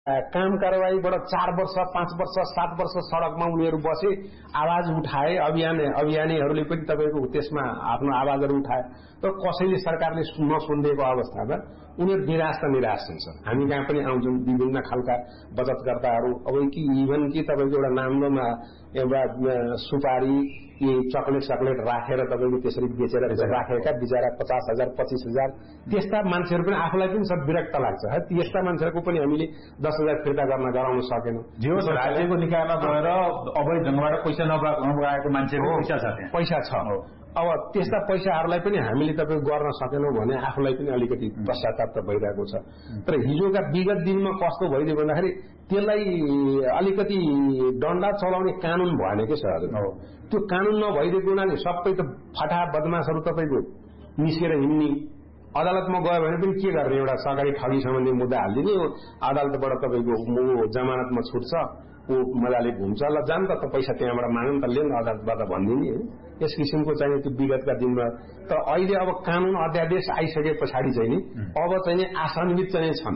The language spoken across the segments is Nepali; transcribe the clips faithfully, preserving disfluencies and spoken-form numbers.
काम कारवाहीबाट चार वर्ष पाँच वर्ष सात वर्ष सड़कमा उनीहरू बसे आवाज उठाए अभियान अभियानीहरूले पनि तपाईको त्यसमा आफ्नो आवाजहरू उठाए तर कसैले सरकारले नसुनिदिएको अवस्थामा उनीहरू निराश र निराश हुन्छन्। हामी कहाँ पनि आउँछौँ विभिन्न खालका बचतकर्ताहरू अब कि इभन कि तपाईको एउटा नाम्लोमा एउटा सुपारी कि चकलेट चकलेट राखेर तपाईको त्यसरी बेचेर राखेका बिचारा पचास हजार पच्चीस हजार त्यस्ता मान्छेहरू पनि आफूलाई पनि सब विरक्त लाग्छ है। त्यस्ता मान्छेहरूको पनि हामीले दस हजार फिर्ता गर्न गराउन सकेनौं। जे होस् राज्यको निकायमा गएर अवैध ढंगबाट पैसा नपाएको मान्छेको पैसा छ त्यहाँ पैसा छ। अब त्यस्ता पैसाहरूलाई पनि हामीले तपाईको गर्न सकेनौं भने आफूलाई पनि अलिकति पश्चाताप त भइरहेको छ। तर हिजोका विगत दिनमा कस्तो भइदियो भन्दाखेरि त्यसलाई अलिकति डण्डा चलाउने कानून भएन के सर। त्यो कानून नभइदिएको हुनाले सबै त फटा बदमाशहरू तपाईको निस्केर हिँड्ने अदालतमा गयो भने पनि के गर्ने एउटा सरकारी ठगी सम्बन्धी मुद्दा हालिदिने अदालतबाट तपाईको जमानतमा छुट्छ ऊ मजाले घुम्छ ल जान त पैसा त्यहाँबाट माग्नु त लिन अदालतबाट भनिदिने यस किसिमको चाहिँ त्यो विगतका दिनमा। तर अहिले अब कानून अध्यादेश आइसके पछाडि चाहिँ नि अब चाहिँ नि आशान्वित चाहिँ छन्।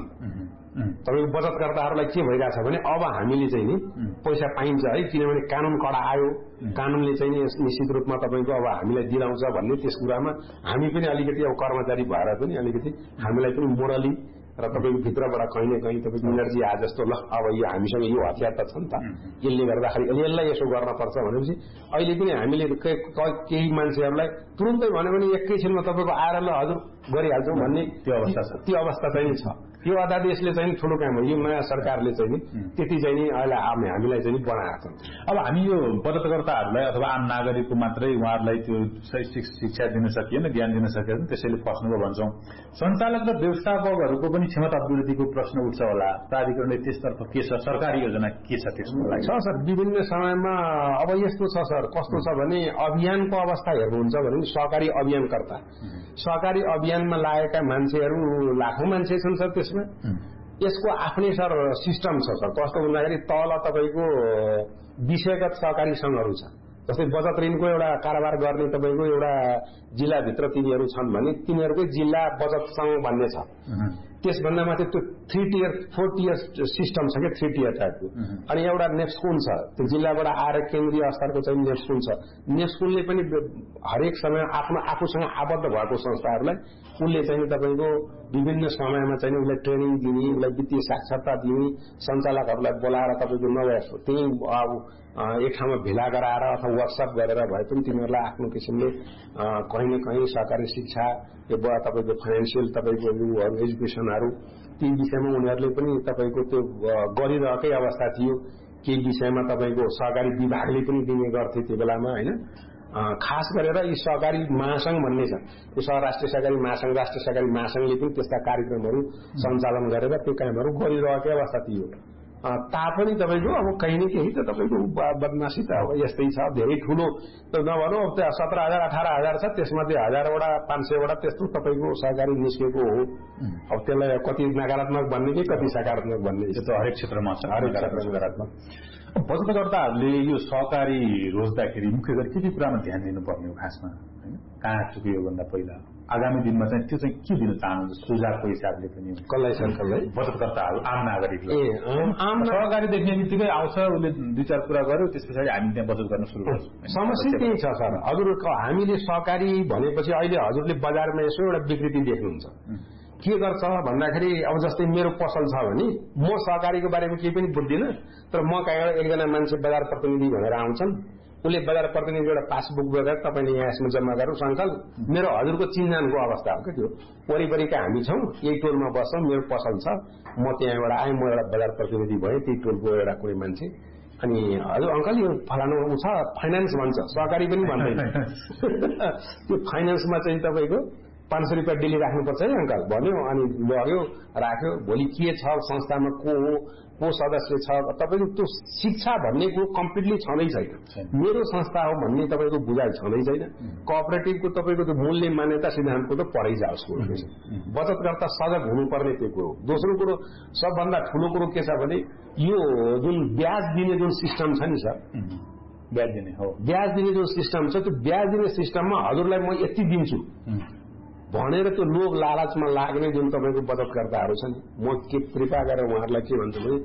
तपाईको बचतकर्ताहरूलाई के भइरहेछ भने अब हामीले चाहिँ नि पैसा पाइन्छ है किनभने कानून कडा आयो कानूनले चाहिँ नि निश्चित रूपमा तपाईको अब हामीलाई दिलाउँछ भन्ने त्यस कुरामा हामी पनि अलिकति अब कर्मचारी भएर पनि अलिकति हामीलाई पनि मोरली र तपाईको भित्रबाट कहीँ न कहीँ तपाईको इनर्जी आ जस्तो ल अब यो हामीसँग यो हतियार त छ नि त यसले गर्दाखेरि यसलाई यसो गर्न पर्छ भनेपछि अहिले पनि हामीले केही मान्छेहरूलाई तुरुन्तै भन्यो भने एकैछिनमा तपाईको आएर ल हजुर गरिहाल्छौँ भन्ने त्यो अवस्था छ। त्यो अवस्था चाहिँ छ। यो अध्यादेशले चाहिँ ठूलो काम हो। यो नयाँ सरकारले चाहिँ नि त्यति चाहिँ नि अहिले हामीलाई चाहिँ बनाएको छ। अब हामी यो बचतकर्ताहरूलाई अथवा आम नागरिकको मात्रै उहाँहरूलाई त्यो शिक्षा दिन सकिएन ज्ञान दिन सकिएन त्यसैले फस्नुको भन्छौं। सञ्चालक र व्यवस्थापकहरूको पनि क्षमता वृद्धिको प्रश्न उठ्छ होला। प्राधिकरणले त्यसतर्फ के छ सरकारी योजना के छ त्यसको लागि? छ सर विभिन्न समयमा अब यस्तो छ सर कस्तो छ भने अभियानको अवस्था हेर्नुहुन्छ भने सहकारी अभियानकर्ता सहकारी अभियानमा लागेका मान्छेहरू लाखौं मान्छे छन् सर। त्यसमा यसको आफ्नै सर सिस्टम छ सर। कस्तो भन्दाखेरि तल तपाईको विषयगत सहकारी संघहरू छ। जस्तै बचत ऋणको एउटा कारोबार गर्ने तपाईको एउटा जिल्लाभित्र तिनीहरू छन् भने तिनीहरूकै जिल्ला बचत संघ भन्ने छ। त्यसभन्दा माथि त्यो three tier four tier system छ क्या थ्री टियर टाइपको। अनि एउटा नेप्सकुन छ त्यो जिल्लाबाट आएर केन्द्रीय स्तरको चाहिँ नेप्सकुन छ। नेप्सकुनले पनि हरेक समय आफ्नो आफूसँग आबद्ध भएको संस्थाहरूलाई उनले चाहिँ तपाईको विभिन्न समयमा चाहिँ उसलाई ट्रेनिङ दिने उसलाई वित्तीय साक्षरता दिने सञ्चालकहरूलाई बोलाएर तपाईको नभए त्यही अब एक ठाउँमा भेला गराएर अथवा वर्कसप गरेर भए पनि तिनीहरूलाई आफ्नो किसिमले कहीँ न कहीँ सहकारी शिक्षा यो तपाईको फाइनेन्सियल तपाईको एजुकेसनहरू ती विषयमा उनीहरूले पनि तपाईको त्यो गरिरहेकै अवस्था थियो। केही विषयमा तपाईको सहकारी विभागले पनि दिने गर्थे त्यो बेलामा हैन। खास गरेर यी सहकारी महासंघ भन्ने छ यो राष्ट्रिय सहकारी महासंघ राष्ट्रिय सहकारी महासंघले पनि त्यस्ता कार्यक्रमहरू सञ्चालन गरेर त्यो कामहरू गरिरहेकै अवस्था थियो। तापनि तपाईको अब कहीँ न केही त तपाईको बदमाशी त अब यस्तै छ। धेरै ठूलो त नभनौँ अब सत्र हजार अठार हजार छ त्यसमध्ये हजारवटा पाँच सयवटा त्यस्तो तपाईको सहकारी निस्केको हो। अब त्यसलाई कति नकारात्मक भन्ने कि कति सकारात्मक भन्ने त्यो त हरेक क्षेत्रमा छ। हरेक क्षेत्रमा सकारात्मक। बचतकर्ताहरूले यो सहकारी रोज्दाखेरि मुख्य गरी के के कुरामा ध्यान दिनुपर्ने हो खासमा हैन? कहाँ चुक्यो भन्दा पहिला आगामी दिनमा चाहिँ त्यो चाहिँ के दिन चाहनुहुन्छ सुझावको हिसाबले पनि? कसलाई सर कसलाई? बचतकर्ताहरू आम नागरिकले। ए आम सहकारी देख्ने बित्तिकै आउँछ उसले दुई चार कुरा गर्यो त्यस पछाडि हामी त्यहाँ बचत गर्न सुरु गर्छौँ। समस्या त्यही छ सर। हजुर हामीले सहकारी भनेपछि अहिले हजुरले बजारमा यसो एउटा विकृति देख्नुहुन्छ। के गर्छ भन्दाखेरि अब जस्तै मेरो पसल छ भने म सहकारीको बारेमा केही पनि बुझ्दिनँ तर म कहाँ एकजना मान्छे बजार प्रतिनिधि भनेर आउँछन् उसले बजार प्रतिनिधि एउटा पासबुक बोकेर तपाईले यहाँ यसमा जम्मा गर्नु सङ्कल मेरो हजुरको चिन्जानको अवस्था हो क्या त्यो। वरिपरिका हामी छौँ यही टोलमा बस्छौँ मेरो पसल छ म त्यहाँबाट आएँ म एउटा बजार प्रतिनिधि भएँ त्यही टोलको एउटा कुनै मान्छे अनि हजुर अङ्कल यो फलानु छ फाइनान्स भन्छ सहकारी पनि भन्दैन। त्यो फाइनान्समा चाहिँ तपाईँको पाँच सय रुपियाँ डेली राख्नुपर्छ है अङ्कल भन्यो अनि लग्यो राख्यो। भोलि के छ संस्थामा को हो को सदस्य छ तपाईको त्यो शिक्षा भन्ने कुरो कम्प्लिटली छँदै छैन। मेरो संस्था हो भन्ने तपाईको बुझाइ छँदै छैन। कोअपरेटिभको तपाईको त्यो मूल्य मान्यता सिद्धान्तको त परै जाओस् कुरो के छ। बचतकर्ता सजग हुनुपर्ने त्यो कुरो। दोस्रो कुरो सबभन्दा ठूलो कुरो के छ भने यो जुन ब्याज दिने जुन सिस्टम छ नि सर ब्याज दिने हो ब्याज दिने जुन सिस्टम छ त्यो ब्याज दिने सिस्टममा हजुरलाई म यति दिन्छु भनेर त्यो लोभ लालचमा लाग्ने जुन तपाईँको बचतकर्ताहरू छन्, म के कृपा गरेर उहाँहरूलाई के भन्छु भने